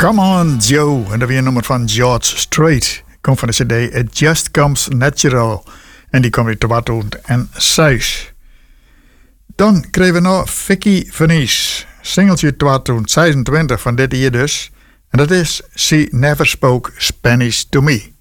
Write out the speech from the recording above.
Come on Joe, en dat weer een nummer van George Strait. Komt van de cd It Just Comes Natural. En die komt uit 2006. Dan kregen we nog Vicky Venice. Singeltje 2026 van dit jaar dus. En dat is She Never Spoke Spanish to Me.